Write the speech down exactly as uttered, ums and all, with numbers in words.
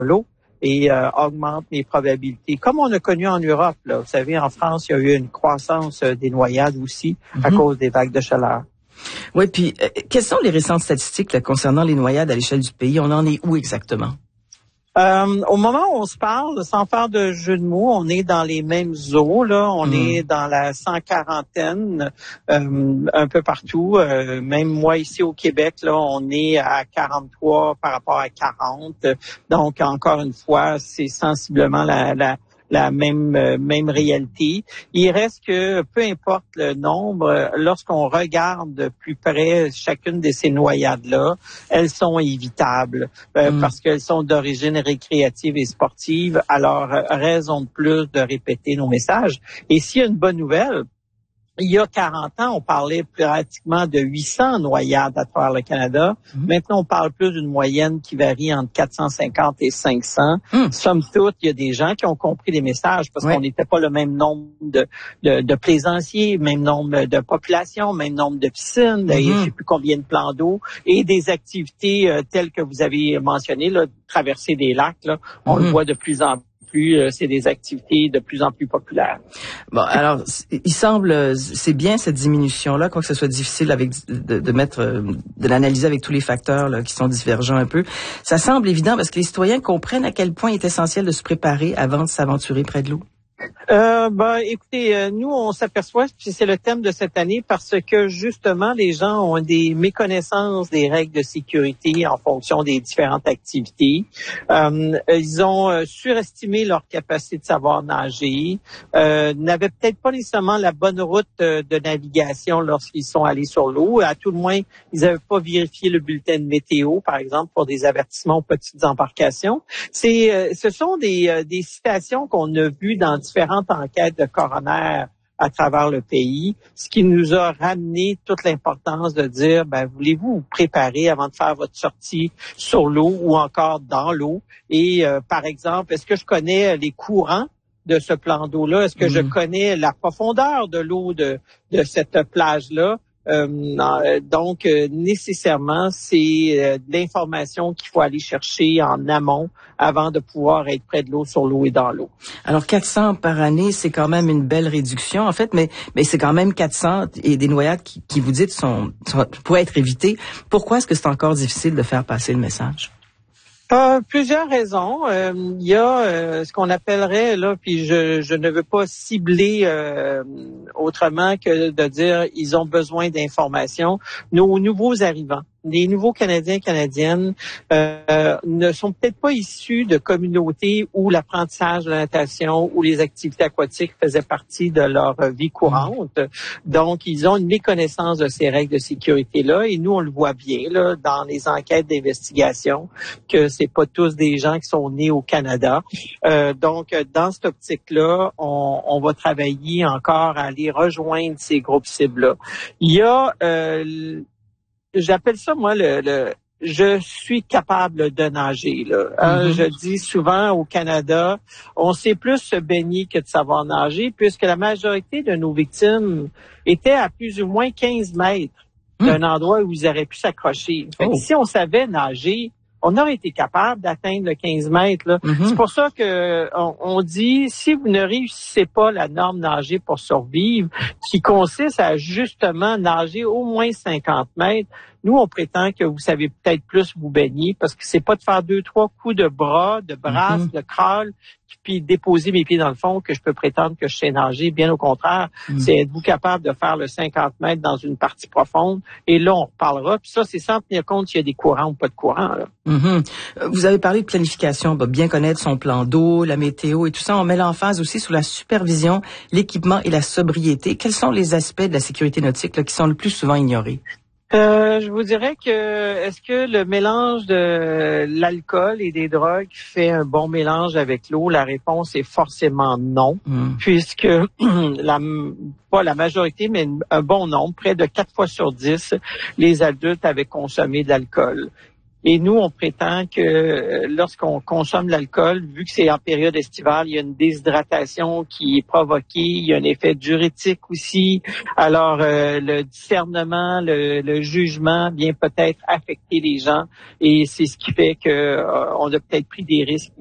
l'eau et euh, augmente les probabilités. Comme on a connu en Europe, là, vous savez, en France, il y a eu une croissance euh, des noyades aussi à mm-hmm. cause des vagues de chaleur. Oui, puis euh, quelles sont les récentes statistiques là, concernant les noyades à l'échelle du pays? On en est où exactement? Euh, au moment où on se parle, sans faire de jeu de mots, on est dans les mêmes eaux, là. On mmh. est dans la cent quarantaine, euh, un peu partout. Euh, même moi, ici au Québec, là, on est à quarante-trois par rapport à quarante. Donc, encore une fois, c'est sensiblement la, la la même euh, même réalité. Il reste que, peu importe le nombre, lorsqu'on regarde de plus près chacune de ces noyades-là, elles sont évitables euh, mmh. parce qu'elles sont d'origine récréative et sportive. Alors, raison de plus de répéter nos messages. Et s'il y a une bonne nouvelle, il y a quarante ans, on parlait pratiquement de huit cents noyades à travers le Canada. Mmh. Maintenant, on parle plus d'une moyenne qui varie entre quatre cent cinquante et cinq cents. Mmh. Somme toute, il y a des gens qui ont compris les messages parce ouais. qu'on n'était pas le même nombre de, de, de plaisanciers, même nombre de populations, même nombre de piscines, mmh. et je ne sais plus combien de plans d'eau et des activités euh, telles que vous avez mentionnées, là, traverser des lacs, là, on mmh. le voit de plus en plus. Plus, euh, c'est des activités de plus en plus populaires. Bon, alors, il semble, c'est bien cette diminution-là, quoi que ce soit difficile avec de, de mettre, de l'analyser avec tous les facteurs là, qui sont divergents un peu. Ça semble évident parce que les citoyens comprennent à quel point il est essentiel de se préparer avant de s'aventurer près de l'eau. Euh, ben, écoutez, euh, nous, on s'aperçoit, puis c'est le thème de cette année, parce que justement, les gens ont des méconnaissances des règles de sécurité en fonction des différentes activités. Euh, ils ont euh, surestimé leur capacité de savoir nager, euh, n'avaient peut-être pas nécessairement la bonne route euh, de navigation lorsqu'ils sont allés sur l'eau. À tout le moins, ils n'avaient pas vérifié le bulletin de météo, par exemple, pour des avertissements aux petites embarcations. C'est, euh, ce sont des, euh, des citations qu'on a vues dans différentes enquêtes de coroner à travers le pays, ce qui nous a ramené toute l'importance de dire, ben, voulez-vous vous préparer avant de faire votre sortie sur l'eau ou encore dans l'eau? Et euh, par exemple, est-ce que je connais les courants de ce plan d'eau-là? Est-ce que mmh. je connais la profondeur de l'eau de, de cette plage-là? Euh, donc, euh, nécessairement, c'est euh, de l'information qu'il faut aller chercher en amont avant de pouvoir être près de l'eau, sur l'eau et dans l'eau. Alors, quatre cents par année, c'est quand même une belle réduction, en fait, mais mais c'est quand même quatre cents et des noyades qui, qui vous dites, sont, sont pourraient être évitées. Pourquoi est-ce que c'est encore difficile de faire passer le message? Euh, plusieurs raisons. Euh, il y a euh, ce qu'on appellerait, là, puis je, je ne veux pas cibler euh, autrement que de dire ils ont besoin d'informations. Nos nouveaux arrivants, les nouveaux Canadiens et Canadiennes euh, ne sont peut-être pas issus de communautés où l'apprentissage de la natation ou les activités aquatiques faisaient partie de leur vie courante. Donc, ils ont une méconnaissance de ces règles de sécurité-là et nous, on le voit bien là dans les enquêtes d'investigation que c'est pas tous des gens qui sont nés au Canada. Euh, donc, dans cette optique-là, on, on va travailler encore à aller rejoindre ces groupes cibles-là. Il y a... Euh, J'appelle ça, moi, le, le je suis capable de nager. Là. Mm-hmm. Euh, je dis souvent au Canada, on sait plus se baigner que de savoir nager, puisque la majorité de nos victimes étaient à plus ou moins quinze mètres mm. d'un endroit où ils auraient pu s'accrocher. Fait que oh. si on savait nager, on aurait été capable d'atteindre le quinze mètres. Là. Mm-hmm. C'est pour ça que on, on dit, si vous ne réussissez pas la norme nager pour survivre, qui consiste à justement nager au moins cinquante mètres, nous, on prétend que vous savez peut-être plus vous baigner parce que c'est pas de faire deux, trois coups de bras, de brasse, mm-hmm. de crawl, puis déposer mes pieds dans le fond que je peux prétendre que je sais nager. Bien au contraire, mm-hmm. c'est êtes-vous capable de faire le cinquante mètres dans une partie profonde. Et là, on reparlera. Puis ça, c'est sans tenir compte s'il y a des courants ou pas de courants. Là. Mm-hmm. Vous avez parlé de planification, bien connaître son plan d'eau, la météo et tout ça. On met l'emphase aussi sur la supervision, l'équipement et la sobriété. Quels sont les aspects de la sécurité nautique là, qui sont le plus souvent ignorés? Euh, je vous dirais que est-ce que le mélange de l'alcool et des drogues fait un bon mélange avec l'eau? La réponse est forcément non, mm. puisque la, pas la majorité, mais un bon nombre, près de quatre fois sur dix, les adultes avaient consommé de l'alcool. Et nous, on prétend que lorsqu'on consomme l'alcool, vu que c'est en période estivale, il y a une déshydratation qui est provoquée, il y a un effet diurétique aussi. Alors, euh, le discernement, le, le jugement vient peut-être affecter les gens et c'est ce qui fait que euh, on a peut-être pris des risques